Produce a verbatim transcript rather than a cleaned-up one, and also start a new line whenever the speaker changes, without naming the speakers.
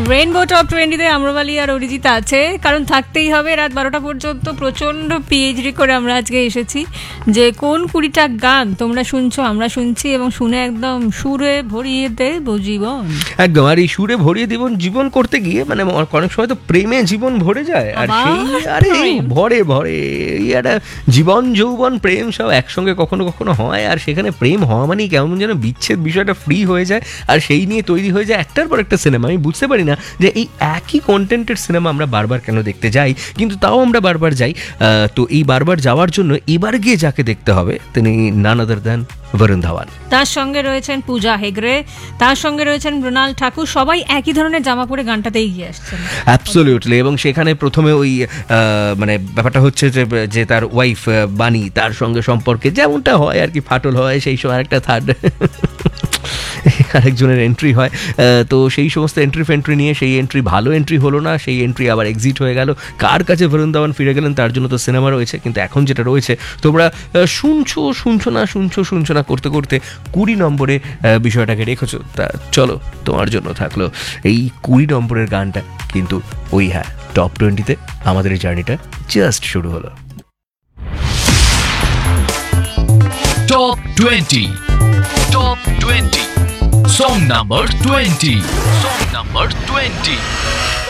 Rainbow top টোয়েন্টিতে আম্রপালি আর অরিজিৎ আছে, কারণ থাকতেই হবে। রাত বারোটা পর্যন্ত প্রচণ্ড পিএইচডি করে আমরা আজকে এসেছি যে কোন কুড়িটা গান তোমরা শুনছো, আমরা শুনছি, এবং শুনে একদম সুরে ভরিয়ে দেব জীবন।
একদম। আর এই সুরে ভরিয়ে জীবন জীবন করতে গিয়ে মানে অনেক সময় তো প্রেমে জীবন ভরে যায়, আর সেই আরে ভরে ভরে একটা জীবন যৌবন প্রেম সব একসঙ্গে কখনো কখনো হয়, আর সেখানে প্রেম হওয়া মানেই কেমন যেন বিচ্ছেদ বিষয়টা ফ্রি হয়ে যায়, আর সেই নিয়ে তৈরি হয়ে যায় একটার পর একটা সিনেমা। আমি বুঝতে পারি না যে এই একই কন্টেন্টের সিনেমা আমরা বারবার কেন দেখতে যাই, কিন্তু তাও আমরা বারবার যাই। তো এই বারবার যাওয়ার জন্য এবার গিয়ে যাকে দেখতে হবে তিনি নান আদার দ্যান বরুণ ধাওয়ান।
তার সঙ্গে রয়েছেন পূজা হেগড়ে, তার সঙ্গে রয়েছেন মৃণাল ঠাকুর, সবাই একই ধরনের জামা পরে গানটাতে এগিয়ে আসছেন।
অ্যাবসলিউটলি। এবং সেখানে প্রথমে ওই মানে ব্যাপারটা হচ্ছে যে যে তার ওয়াইফ বানি, তার সঙ্গে সম্পর্কে যেমনটা হয় আর কি, ফাটল হয়, সেই সময় একটা থার্ড আরেকজনের এন্ট্রি হয়। তো সেই সমস্ত এন্ট্রি ফেন্ট্রি নিয়ে সেই এন্ট্রি ভালো এন্ট্রি হলো না, সেই এন্ট্রি আবার এক্সিট হয়ে গেল। কার কাছে বরুণ ধাওয়ান ফিরে গেলেন তার জন্য তো সিনেমা রয়েছে, কিন্তু এখন যেটা রয়েছে তোমরা শুনছো শুনছো না শুনছো শুনছো না করতে করতে কুড়ি নম্বরে বিষয়টাকে রেখেছো। তা চলো তোমার জন্য থাকলো এই কুড়ি নম্বরের গানটা, কিন্তু ওই হ্যাঁ টপ টোয়েন্টিতে আমাদের এই জার্নিটা জাস্ট শুরু হলো।
Top twenty, top twenty, song number twenty, song number twenty.